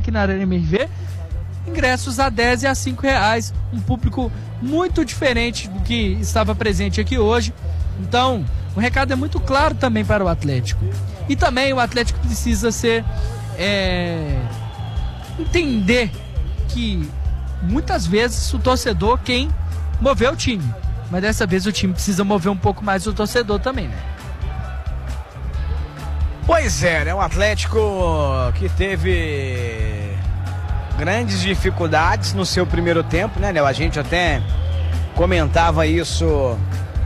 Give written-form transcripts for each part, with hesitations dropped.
aqui na Arena MRV, ingressos a R$10 e a R$5, um público muito diferente do que estava presente aqui hoje. Então, o recado é muito claro também para o Atlético. E também o Atlético precisa entender que muitas vezes o torcedor quem moveu o time, mas dessa vez o time precisa mover um pouco mais o torcedor também, né? Pois é, né? O Atlético que teve grandes dificuldades no seu primeiro tempo, né, Léo? A gente até comentava isso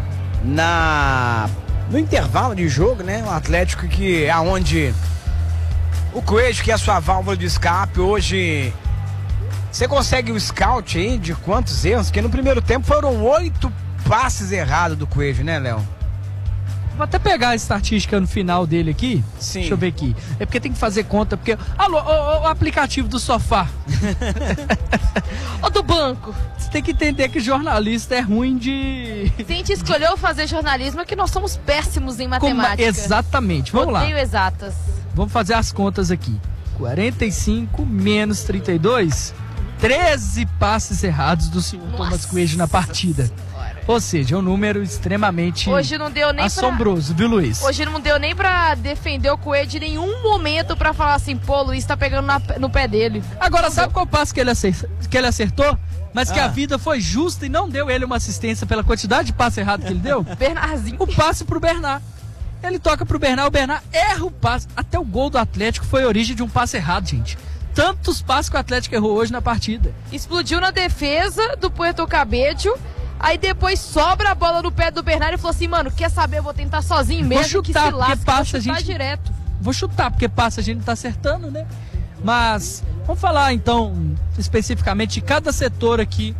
no intervalo de jogo, né? O Atlético que é onde o Coelho, que é a sua válvula de escape, hoje você consegue o scout aí de quantos erros? Porque no primeiro tempo foram 8 passes errados do Coelho, né, Léo? Vou até pegar a estatística no final dele aqui. Sim. Deixa eu ver aqui. É porque tem que fazer conta, porque... Alô, o aplicativo do sofá. Ou do banco. Você tem que entender que jornalista é ruim de... Se a gente escolheu fazer jornalismo é que nós somos péssimos em matemática. Exatamente, vamos lá. Odeio exatas. Vamos fazer as contas aqui. 45 menos 32, 13 passes errados do senhor Thomas Coelho na partida. Ou seja, é um número extremamente hoje não deu nem assombroso, viu, Luiz? Hoje não deu nem pra defender o Coelho de nenhum momento pra falar assim, pô, o Luiz tá pegando no pé dele. Agora, sabe qual passo que ele acertou? Mas que a vida foi justa e não deu ele uma assistência pela quantidade de passe errado que ele deu? Bernardzinho. O passe pro Bernard. Ele toca pro Bernard, o Bernard erra o passe. Até o gol do Atlético foi a origem de um passe errado, gente. Tantos passes que o Atlético errou hoje na partida. Explodiu na defesa do Puerto Cabello. Aí depois sobra a bola no pé do Bernardo e falou assim, mano, quer saber, eu vou tentar sozinho mesmo. Vou chutar, que se lasca, porque passa vou chutar a gente... direto. Vou chutar, porque passa a gente não tá acertando, né? Mas vamos falar então especificamente de cada setor aqui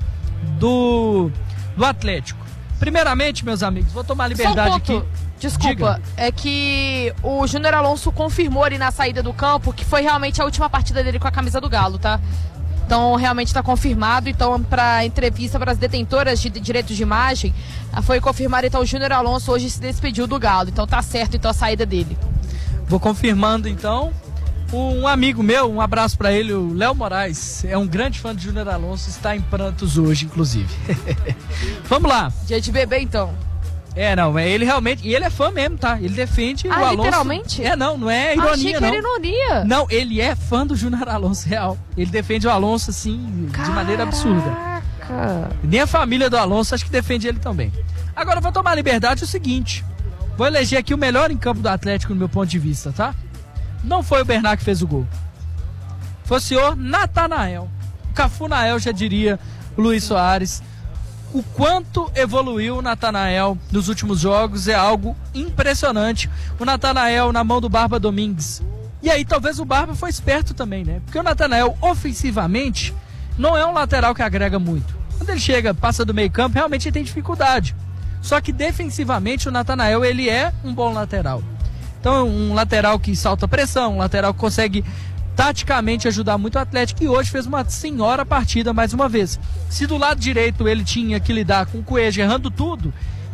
do Atlético. Primeiramente, meus amigos, vou tomar liberdade aqui. Desculpa, Diga. É que o Júnior Alonso confirmou ali na saída do campo que foi realmente a última partida dele com a camisa do Galo, tá? Então, realmente está confirmado. Então, para entrevista para as detentoras de direitos de imagem, foi confirmado. Então, o Júnior Alonso hoje se despediu do Galo. Então, tá certo então a saída dele. Vou confirmando, então. Um amigo meu, um abraço para ele, o Léo Moraes, é um grande fã de Júnior Alonso, está em prantos hoje, inclusive. Vamos lá. Dia de bebê, então. Não, ele realmente, e ele é fã mesmo, tá? Ele defende o Alonso. Literalmente? Não é ironia, Achei que não. era ironia. Não, ele é fã do Júnior Alonso, real. Ele defende o Alonso, assim, de maneira absurda. Nem a família do Alonso acho que defende ele também. Agora eu vou tomar a liberdade o seguinte, vou eleger aqui o melhor em campo do Atlético no meu ponto de vista, tá? Não foi o Bernard que fez o gol. Foi o senhor Natanael. O Cafunael, já diria o Luiz Soares. O quanto evoluiu o Natanael nos últimos jogos é algo impressionante. O Natanael na mão do Barba Domingues. E aí talvez o Barba foi esperto também, né? Porque o Natanael, ofensivamente, não é um lateral que agrega muito. Quando ele chega, passa do meio campo, realmente ele tem dificuldade. Só que defensivamente o Natanael, ele é um bom lateral. Então um lateral que salta pressão, um lateral que consegue taticamente ajudar muito o Atlético, e hoje fez uma senhora partida mais uma vez. Se do lado direito ele tinha que lidar com o Coelho errando tudo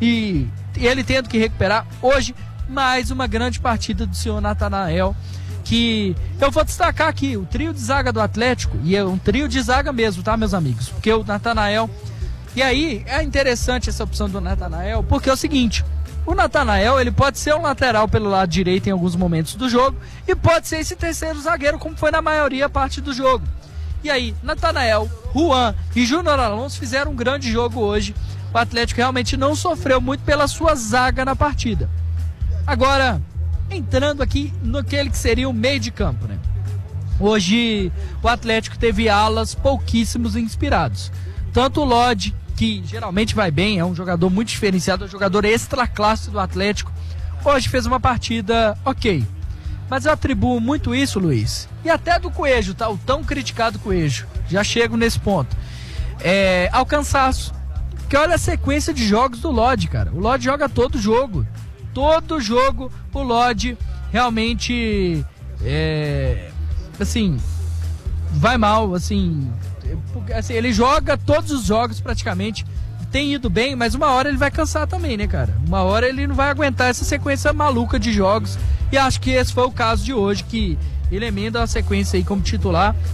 e ele tendo que recuperar, hoje mais uma grande partida do senhor Natanael, que eu vou destacar aqui, o trio de zaga do Atlético, e é um trio de zaga mesmo, tá, meus amigos? Porque o Natanael, e aí é interessante essa opção do Natanael, porque é o seguinte, o Natanael, ele pode ser um lateral pelo lado direito em alguns momentos do jogo e pode ser esse terceiro zagueiro, como foi na maioria parte do jogo. E aí, Natanael, Juan e Júnior Alonso fizeram um grande jogo hoje. O Atlético realmente não sofreu muito pela sua zaga na partida. Agora, entrando aqui naquele que seria o meio de campo, né? Hoje, o Atlético teve alas pouquíssimos inspirados. Tanto o Lodi, que geralmente vai bem, é um jogador muito diferenciado, é um jogador extra classe do Atlético, hoje fez uma partida ok. Mas eu atribuo muito isso, Luiz, e até do Coelho, tá? O tão criticado Coelho, já chego nesse ponto, ao cansaço. Porque olha a sequência de jogos do Lodi, cara. O Lodi joga todo jogo o Lodi realmente assim, vai mal, assim, ele joga todos os jogos praticamente, tem ido bem, mas uma hora ele vai cansar também, né, cara? Uma hora ele não vai aguentar essa sequência maluca de jogos, e acho que esse foi o caso de hoje, que ele emenda a sequência aí como titular.